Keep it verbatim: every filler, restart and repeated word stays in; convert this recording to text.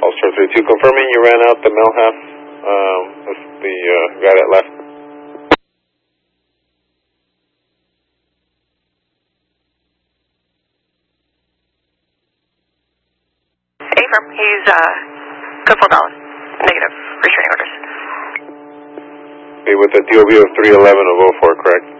Ulster three two, confirming you ran out the male half um, with the uh, guy that left. Affirm, he's uh, code full down. Negative. Restraining orders. Okay, with a D O B of three eleven of oh four, correct?